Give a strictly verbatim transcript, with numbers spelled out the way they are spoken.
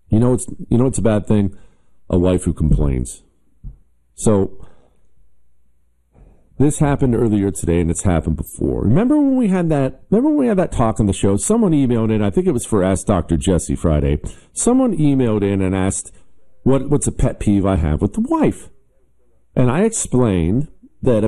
You know, it's you know, it's a bad thing. A wife who complains. So this happened earlier today, and it's happened before. Remember when we had that? Remember when we had that talk on the show? Someone emailed in. I think it was for Ask Doctor Jesse Friday. Someone emailed in and asked, "What what's a pet peeve I have with the wife?" And I explained that